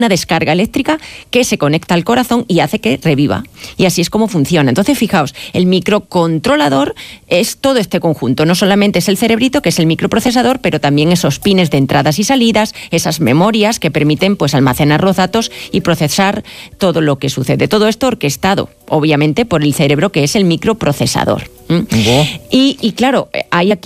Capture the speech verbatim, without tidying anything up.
una descarga eléctrica que se conecta al corazón y hace que reviva. Y así es como funciona. Entonces, fijaos, el microcontrolador es todo este conjunto. No solamente es el cerebrito, que es el microprocesador, pero también esos pines de entradas y salidas, esas memorias que permiten pues almacenar los datos y procesar todo lo que sucede. Todo esto orquestado, obviamente, por el cerebro, que es el microprocesador. ¿Mm? Wow. Y, y claro, hay aquí